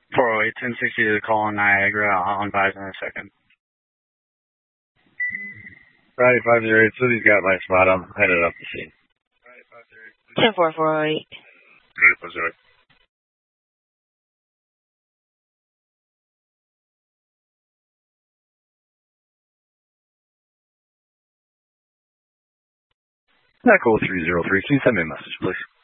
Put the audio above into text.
408, 1060 to call on Niagara. On advise in a second. Friday 508, City's got my spot. I'm headed up the scene. 10-4-408. Friday 508. Echo 303, can you send me a message, please?